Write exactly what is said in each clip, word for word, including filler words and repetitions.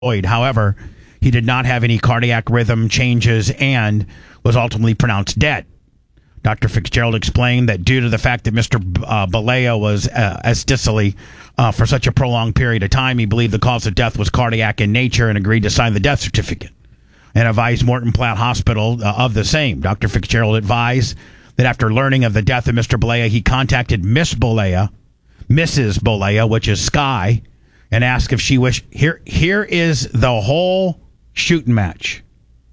However, he did not have any cardiac rhythm changes and was ultimately pronounced dead. Doctor Fitzgerald explained that due to the fact that Mister B- uh, Balea was uh, astically uh, for such a prolonged period of time, he believed the cause of death was cardiac in nature and agreed to sign the death certificate and advised Morton Platt Hospital uh, of the same. Doctor Fitzgerald advised that after learning of the death of Mister Balea, he contacted Miss Balea, Missus Balea, which is Sky, and asked if she wished. Here, here is the whole shooting match.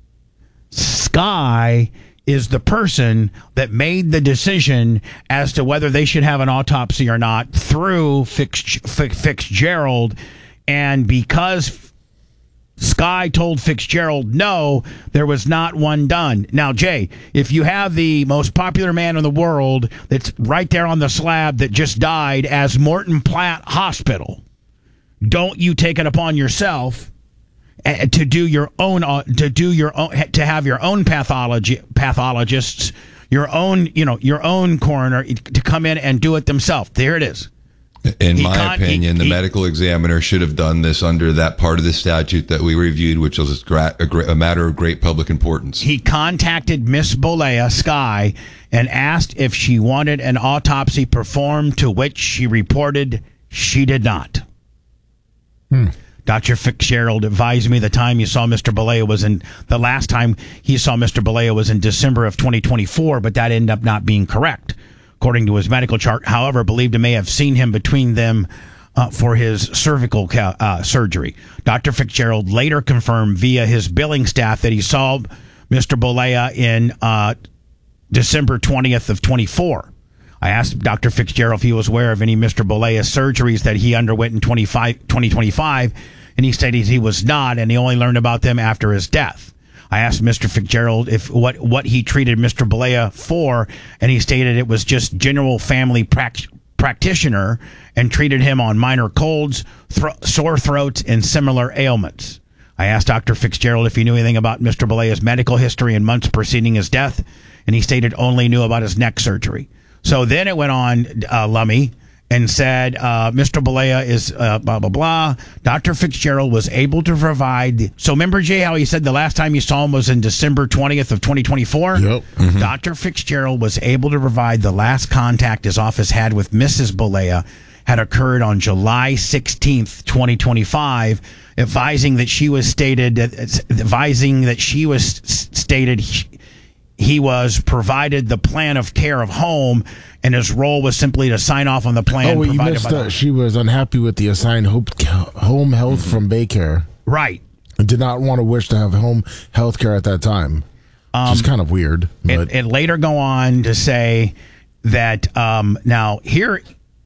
Sky is the person that made the decision as to whether they should have an autopsy or not through Fitz, Fitzgerald. And because Sky told Fitzgerald no, there was not one done. Now, Jay, if you have the most popular man in the world that's right there on the slab that just died as Morton Platt Hospital, don't you take it upon yourself to do your own, uh, to do your own, to have your own pathology pathologists, your own, you know, your own coroner to come in and do it themselves. There it is. In He my con- opinion, he- the he- medical examiner should have done this under that part of the statute that we reviewed, which was gra- a, gra- a matter of great public importance. He contacted Miss Balea, Sky, and asked if she wanted an autopsy performed, to which she reported she did not. Hmm. Doctor Fitzgerald advised me the time you saw Mister Balea was in, the last time he saw Mister Balea was in December of twenty twenty-four, but that ended up not being correct, according to his medical chart. However, believed to may have seen him between them uh, for his cervical ca- uh, surgery. Doctor Fitzgerald later confirmed via his billing staff that he saw Mister Balea in uh, December twentieth of twenty-four. I asked Doctor Fitzgerald if he was aware of any Mister Balea surgeries that he underwent in twenty twenty-five, and he stated he was not, and he only learned about them after his death. I asked Mister Fitzgerald if what, what he treated Mister Balea for, and he stated it was just general family prac- practitioner and treated him on minor colds, thro- sore throats, and similar ailments. I asked Doctor Fitzgerald if he knew anything about Mister Balea's medical history in months preceding his death, and he stated only knew about his neck surgery. So then it went on, uh, Lummy, and said uh, Mister Balea is uh, blah, blah, blah. Doctor Fitzgerald was able to provide. The, so remember, Jay, how he said the last time you saw him was in December twentieth of twenty twenty-four? Yep. Mm-hmm. Doctor Fitzgerald was able to provide the last contact his office had with Missus Balea had occurred on July sixteenth, twenty twenty-five, advising that she was stated, advising that she was stated he, he was provided the plan of care of home, and his role was simply to sign off on the plan. Oh, well, you provided missed by that. the- She was unhappy with the assigned hope, home health from Baycare. Right. And did not want to wish to have home health care at that time. Um, Which is kind of weird. But It, it later go on to say that um, now here,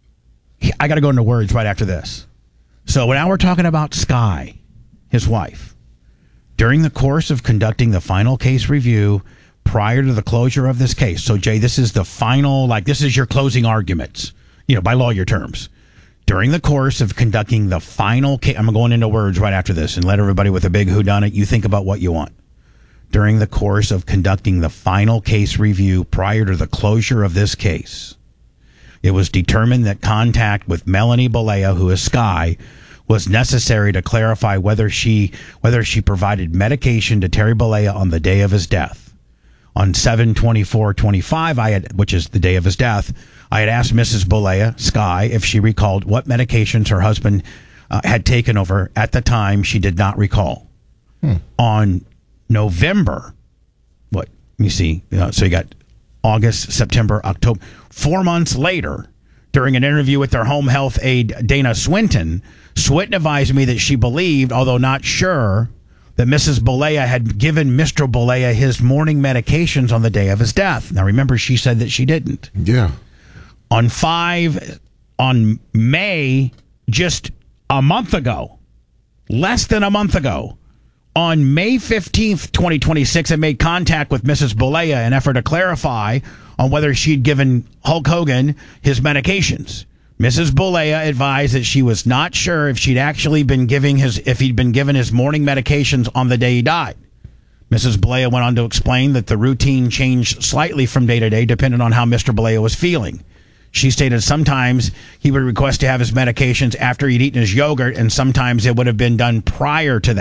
I got to go into words right after this. So now we're talking about Sky, his wife. During the course of conducting the final case review prior to the closure of this case. So, Jay, this is the final, like this is your closing arguments, you know, by lawyer terms. During the course of conducting the final case, I'm going into words right after this and let everybody with a big whodunit, you think about what you want. During the course of conducting the final case review prior to the closure of this case, it was determined that contact with Melanie Balea, who is Sky, was necessary to clarify whether she whether she provided medication to Terry Balea on the day of his death. On seven twenty-four twenty-five, I had, which is the day of his death, I had asked Missus Balea, Sky, if she recalled what medications her husband uh, had taken over. At the time, she did not recall. Hmm. On November, what, let me see, uh, so you got August, September, October, four months later, during an interview with their home health aide, Dana Swinton, Swinton advised me that she believed, although not sure, that Missus Balea had given Mister Balea his morning medications on the day of his death. Now, remember, she said that she didn't. yeah. On five, on May, just a month ago, less than a month ago, on May fifteenth, twenty twenty-six, I made contact with Missus Balea in an effort to clarify on whether she'd given Hulk Hogan his medications. Missus Balea advised that she was not sure if she'd actually been giving his, if he'd been given his morning medications on the day he died. Missus Balea went on to explain that the routine changed slightly from day to day, depending on how Mister Balea was feeling. She stated sometimes he would request to have his medications after he'd eaten his yogurt, and sometimes it would have been done prior to that.